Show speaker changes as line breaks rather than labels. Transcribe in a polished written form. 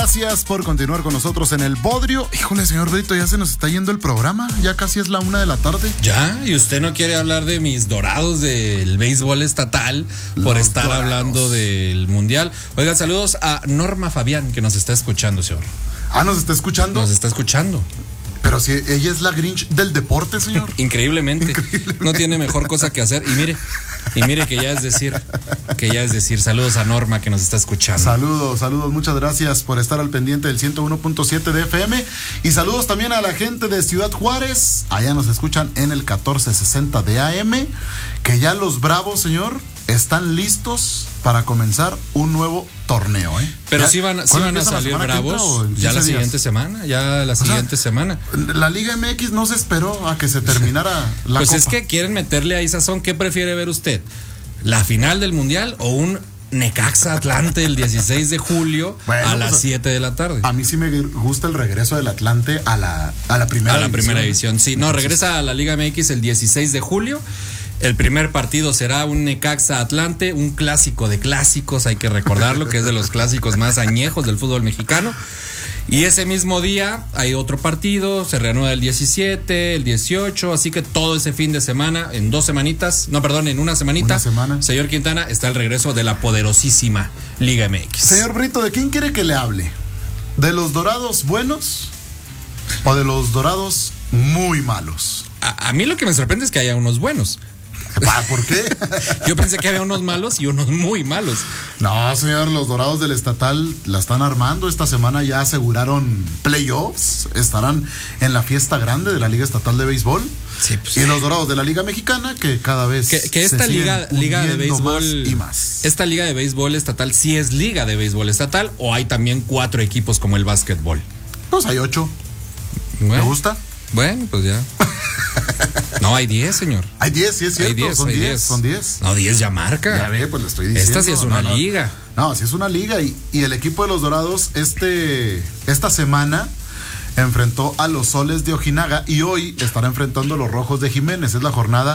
Gracias por continuar con nosotros en el Bodrio. Híjole, señor Brito, ya se nos está yendo el programa. Ya casi es la 1:00 p.m.
Ya, y usted no quiere hablar de mis Dorados del béisbol estatal por estar hablando del mundial. Oiga, saludos a Norma Fabián, que nos está escuchando, señor.
¿Nos está escuchando?
Nos está escuchando.
Pero si ella es la Grinch del deporte, señor.
Increíblemente. No tiene mejor cosa que hacer. Y mire que ya es decir, saludos a Norma que nos está escuchando.
Saludos, muchas gracias por estar al pendiente del 101.7 de FM. Y saludos también a la gente de Ciudad Juárez. Allá nos escuchan en el 1460 de AM. Que ya los Bravos, señor, están listos para comenzar un nuevo torneo,
Pero sí van a salir Bravos ya la siguiente semana, semana.
La Liga MX no se esperó a que se terminara la
Pues
Copa.
Es que quieren meterle ahí sazón. ¿Qué prefiere ver usted? ¿La final del Mundial o un Necaxa Atlante el 16 de julio a las 7 de la tarde?
A mí sí me gusta el regreso del Atlante a la primera división.
Primera división, sí. No, regresa a la Liga MX el 16 de julio. El primer partido será un Necaxa Atlante, un clásico de clásicos, hay que recordarlo, que es de los clásicos más añejos del fútbol mexicano. Y ese mismo día hay otro partido, se reanuda el 17, el 18, así que todo ese fin de semana, en una semanita, señor Quintana, está el regreso de la poderosísima Liga MX.
Señor Brito, ¿de quién quiere que le hable? ¿De los Dorados buenos o de los Dorados muy malos?
A mí lo que me sorprende es que haya unos buenos.
¿Por qué?
Yo pensé que había unos malos y unos muy malos.
No, señor, los Dorados del Estatal la están armando. Esta semana ya aseguraron playoffs. Estarán en la fiesta grande de la Liga Estatal de Béisbol.
Sí, pues,
y los Dorados de la Liga Mexicana, que cada vez
que esta liga de béisbol
más.
Esta Liga de Béisbol Estatal sí es Liga de Béisbol Estatal, o hay también 4 equipos como el básquetbol.
Pues hay 8.
Bueno,
¿Me gusta?
Bueno, pues ya. No, hay 10, señor.
Hay 10, sí es cierto.
Hay 10.
Son 10.
No, 10 ya marca.
Ya ve, pues le estoy diciendo.
Esta sí es una liga.
No, sí es una liga. Y el equipo de los Dorados esta semana enfrentó a los Soles de Ojinaga y hoy estará enfrentando a los Rojos de Jiménez. Es la jornada